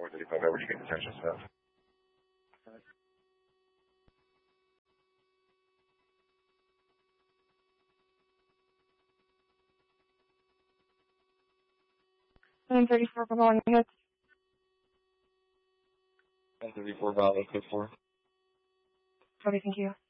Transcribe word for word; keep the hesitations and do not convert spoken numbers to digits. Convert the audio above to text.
four thirty-five, where did you get the detention stuff? nine thirty-four, Papa, hits. nine thirty-four, valid, code four. Okay, thank you.